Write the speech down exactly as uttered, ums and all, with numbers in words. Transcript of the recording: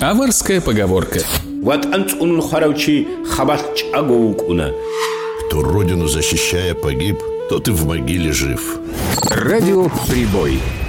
Аварская поговорка. Вот анцун харачи хабач агоукуна. Кто родину защищая погиб, тот и в могиле жив. Радио «Прибой».